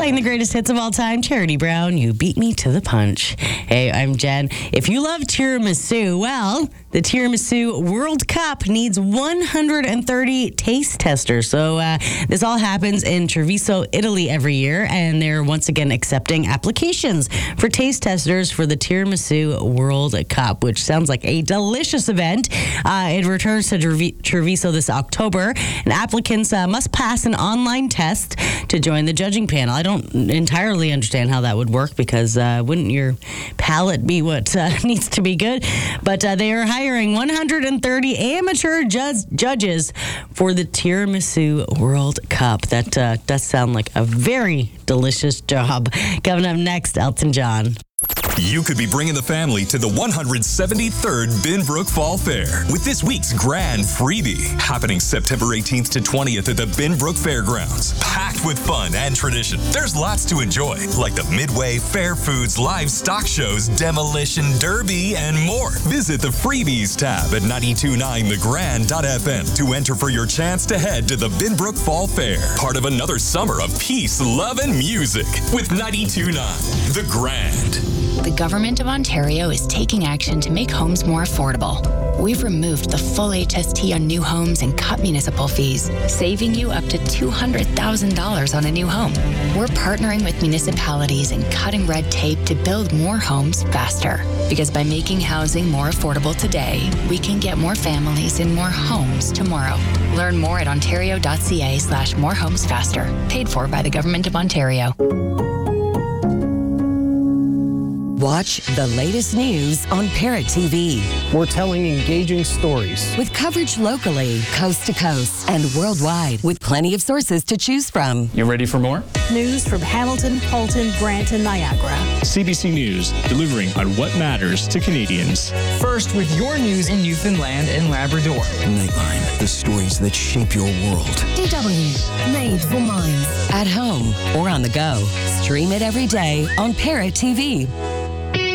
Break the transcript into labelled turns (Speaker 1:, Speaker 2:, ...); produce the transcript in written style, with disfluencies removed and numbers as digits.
Speaker 1: Playing the greatest hits of all time, Charity Brown, You Beat Me to the Punch. Hey, I'm Jen. If you love tiramisu, well, the Tiramisu World Cup needs 130 taste testers. So this all happens in Treviso, Italy every year, and they're once again accepting applications for taste testers for the Tiramisu World Cup, which sounds like a delicious event. It returns to Treviso this October, and applicants must pass an online test to join the judging panel. I don't entirely understand how that would work because wouldn't your palate be what needs to be good? But they are hiring 130 amateur judges for the Tiramisu World Cup. That does sound like a very delicious job. Coming up next, Elton John.
Speaker 2: You could be bringing the family to the 173rd Binbrook Fall Fair with this week's grand freebie happening September 18th to 20th at the Binbrook Fairgrounds. Packed with fun and tradition. There's lots to enjoy, like the Midway Fair Foods live stock shows, Demolition Derby, and more. Visit the freebies tab at 929thegrand.fm to enter for your chance to head to the Binbrook Fall Fair, part of another summer of peace, love, and music with 92.9 The Grand.
Speaker 3: The Government of Ontario is taking action to make homes more affordable. We've removed the full HST on new homes and cut municipal fees, saving you up to $200,000 on a new home. We're partnering with municipalities and cutting red tape to build more homes faster. Because by making housing more affordable today, we can get more families in more homes tomorrow. Learn more at ontario.ca/morehomesfaster. Paid for by the Government of Ontario.
Speaker 4: Watch the latest news on Parrot TV.
Speaker 5: We're telling engaging stories
Speaker 4: with coverage locally, coast to coast, and worldwide, with plenty of sources to choose from.
Speaker 6: You ready for more?
Speaker 7: News from Hamilton, Halton, Brant, and Niagara.
Speaker 6: CBC News, delivering on what matters to Canadians.
Speaker 8: First with your news in Newfoundland and Labrador.
Speaker 9: Nightline, the stories that shape your world.
Speaker 4: DW, made for minds. At home or on the go. Stream it every day on Parrot TV.